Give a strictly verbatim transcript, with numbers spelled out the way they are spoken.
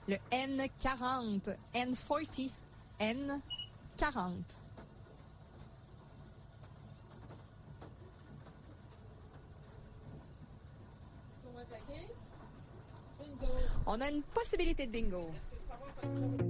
Le N quarante. N quarante. N quarante. On a une possibilité de bingo.